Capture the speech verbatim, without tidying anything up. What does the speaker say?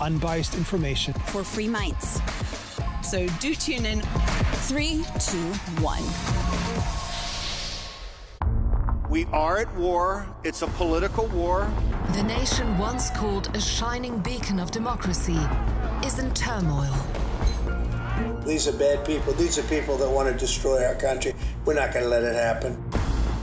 unbiased information. For free minds. So do tune in. Three, two, one. We are at war. It's a political war. The nation once called a shining beacon of democracy is in turmoil. These are bad people. These are people that want to destroy our country. We're not going to let it happen.